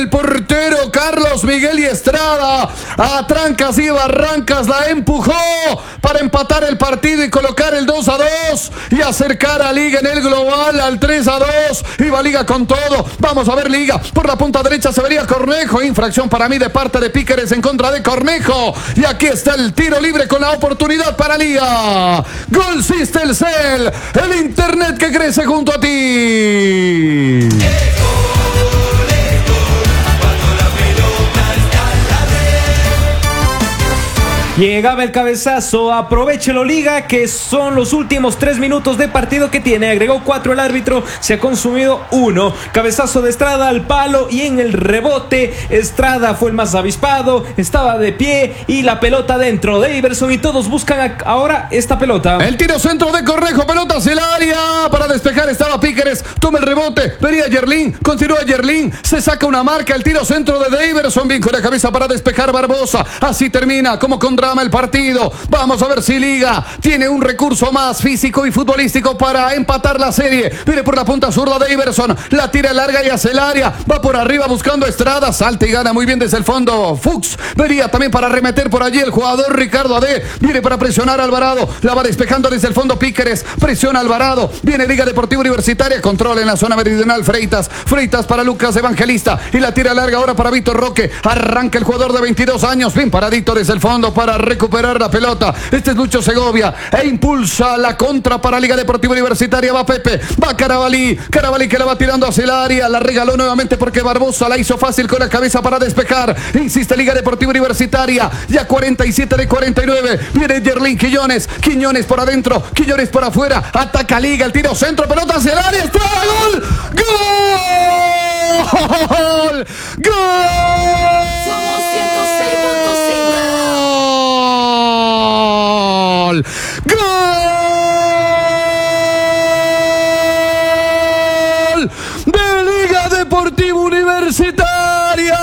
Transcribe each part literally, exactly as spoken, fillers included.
el portero Carlos Miguel y Estrada. A trancas y barrancas la empujó para empatar el partido y colocar el dos a dos y acercar a Liga en el global al tres a dos. Iba Liga con todo. Vamos a ver Liga. Por la punta derecha se vería Cornejo. Infracción para mí de parte de Píqueres en contra de Cornejo. Y aquí está el tiro libre con la oportunidad para Liga. Gol Sistelcel, el internet que crece junto a ti. Llegaba el cabezazo, aprovechelo Liga, que son los últimos tres minutos de partido que tiene. Agregó cuatro el árbitro, se ha consumido uno. Cabezazo de Estrada al palo y en el rebote Estrada fue el más avispado, estaba de pie y la pelota dentro de Iverson y todos buscan ahora esta pelota. El tiro centro de Cornejo, pelota hacia el área, para despejar estaba Píqueres, toma el rebote, venía Yerlín, continúa Yerlín, se saca una marca, el tiro centro de Iverson, bien con la cabeza para despejar Barbosa, así termina como con drama el partido. Vamos a ver si Liga tiene un recurso más físico y futbolístico para empatar la serie. Viene por la punta zurda de Iverson, la tira larga y hacia el área, va por arriba buscando Estrada, salta y gana muy bien desde el fondo Fuchs, venía también para remeter por allí el jugador Ricardo Ade, viene para presionar a Alvarado, la va despejando desde el fondo Píqueres, presiona a Alvarado, viene Liga Deportiva Universitaria, control en la zona meridional Freitas, Freitas para Lucas Evangelista y la tira larga ahora para Víctor Roque, arranca el jugador de veintidós años, bien paradito desde el fondo para recuperar la pelota. Este es Lucho Segovia e impulsa la contra para Liga Deportiva Universitaria. Va Pepe, va Carabalí, Carabalí que la va tirando hacia el área, la regaló nuevamente porque Barbosa la hizo fácil con la cabeza para despejar. Insiste Liga Deportiva Universitaria, ya cuarenta y siete de cuarenta y nueve. Viene Yerlín Quiñones, Quiñones por adentro, Quiñones por afuera, ataca Liga, el tiro centro, pelota hacia el área, está gol, gol, gol. Somos ciento seis punto cinco. ¡Gol! ¡Gol! De Liga Deportiva Universitaria.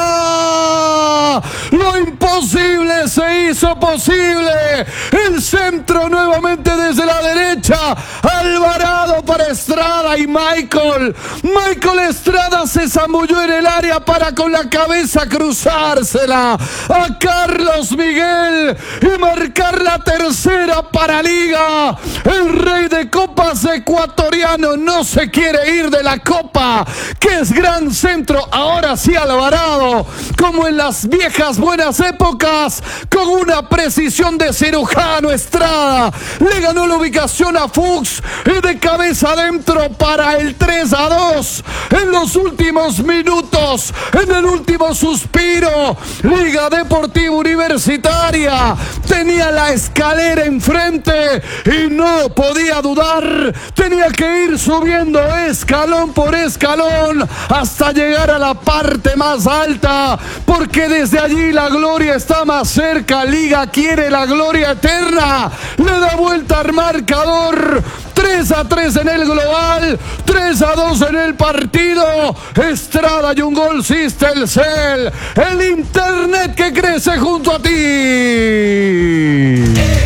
Lo imposible se hizo posible. El centro nuevamente desde la derecha. Alvarado para Estrada y Michael. Michael Estrada se zambulló en el área para con la cabeza cruzársela a Carlos Miguel y marcar la tercera para Liga. El rey de copas ecuatoriano no se quiere ir de la copa, que es gran centro. Ahora sí Alvarado, como en las viejas buenas épocas, con una precisión de cirujano. Estrada le ganó la ubicación a Fuchs y de cabeza adentro para el tres a dos en los últimos minutos, en el último suspiro. Liga Deportiva Universitaria tenía la escalera enfrente y no podía dudar, tenía que ir subiendo escalón por escalón hasta llegar a la parte más alta, porque desde allí la gloria está más cerca. Liga quiere la gloria eterna, le da vuelta al marcador. tres a tres en el global, tres a dos en el partido. Estrada y un gol Sistelcel, el internet que crece junto a ti.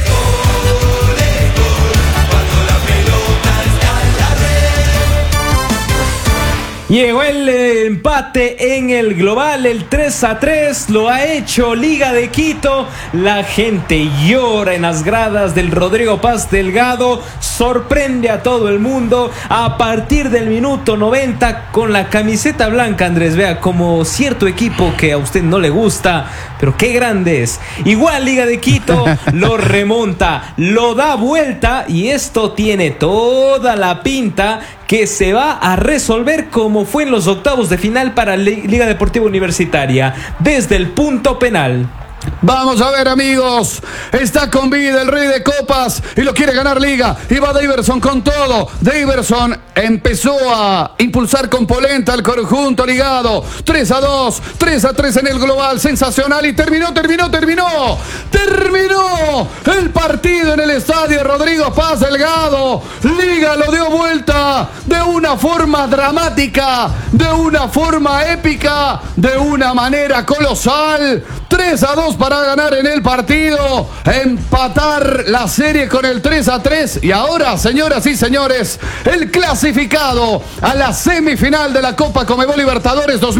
Llegó el empate en el global, el tres a tres, lo ha hecho Liga de Quito. La gente llora en las gradas del Rodrigo Paz Delgado, sorprende a todo el mundo. A partir del minuto noventa, con la camiseta blanca, Andrés, vea, como cierto equipo que a usted no le gusta, pero qué grande es. Igual Liga de Quito lo remonta, lo da vuelta y esto tiene toda la pinta que se va a resolver como fue en los octavos de final para Liga Deportiva Universitaria, desde el punto penal. Vamos a ver, amigos, está con vida el rey de copas y lo quiere ganar Liga, y va Daverson con todo. Daverson empezó a impulsar con polenta al conjunto ligado. tres a dos, tres a tres en el global, sensacional, y terminó, terminó, terminó terminó el partido en el estadio Rodrigo Paz Delgado. Liga lo dio vuelta de una forma dramática, de una forma épica, de una manera colosal. tres a dos para ganar en el partido, empatar la serie con el tres a tres, y ahora, señoras y señores, el clasificado a la semifinal de la Copa Conmebol Libertadores dos mil